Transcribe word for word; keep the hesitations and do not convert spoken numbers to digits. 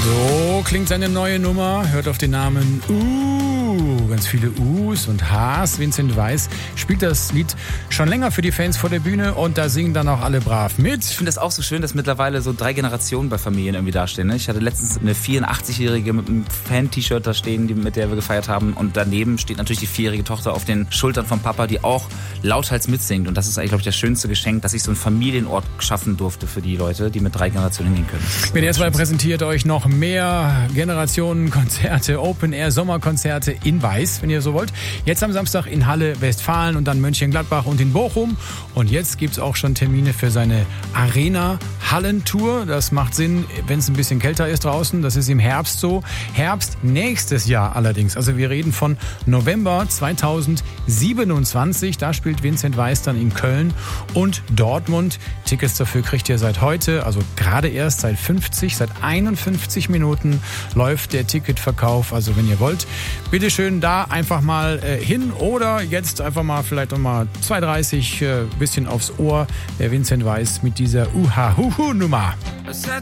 So klingt seine neue Nummer. Hört auf den Namen Uh. Ganz viele U's und H's. Vincent Weiss spielt das Lied schon länger für die Fans vor der Bühne und da singen dann auch alle brav mit. Ich finde das auch so schön, dass mittlerweile so drei Generationen bei Familien irgendwie dastehen. Ne? Ich hatte letztens eine vierundachtzig-Jährige mit einem Fan-T-Shirt da stehen, die, mit der wir gefeiert haben. Und daneben steht natürlich die vierjährige Tochter auf den Schultern vom Papa, die auch lauthals mitsingt. Und das ist eigentlich, glaube ich, das schönste Geschenk, dass ich so einen Familienort schaffen durfte für die Leute, die mit drei Generationen hingehen können. B D S zwei präsentiert euch noch mehr Generationenkonzerte, Open-Air-Sommerkonzerte in Weiß, wenn ihr so wollt. Jetzt am Samstag in Halle Westfalen und dann Mönchengladbach und in Bochum. Und jetzt gibt's auch schon Termine für seine Arena-Hallentour. Das macht Sinn, wenn es ein bisschen kälter ist draußen. Das ist im Herbst so. Herbst nächstes Jahr allerdings. Also wir reden von November zweitausendsiebenundzwanzig. Da spielt Vincent Weiss dann in Köln und Dortmund. Tickets dafür kriegt ihr seit heute, also gerade erst seit fünfzig, seit einundfünfzig Minuten läuft der Ticketverkauf. Also wenn ihr wollt, bitteschön da einfach mal äh, hin oder jetzt einfach mal vielleicht nochmal zwei dreißig äh, bisschen aufs Ohr. Der Vincent Weiss mit dieser Uha-Huhu-Nummer. Es hätte